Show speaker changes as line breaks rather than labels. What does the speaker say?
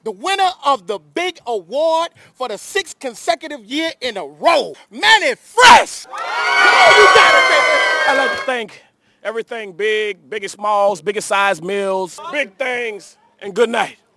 the winner of the big award for the 6th consecutive year in a row, Mannie Fresh. Come on, you got it, baby.
I'd like to thank everything big and smalls, biggest size meals, big things, and good night.